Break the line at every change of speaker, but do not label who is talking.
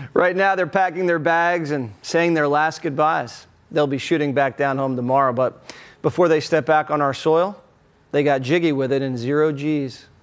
Right now, they're packing their bags and saying their last goodbyes. They'll be shooting back down home tomorrow, but before they step back on our soil, they got jiggy with it in 0 G's.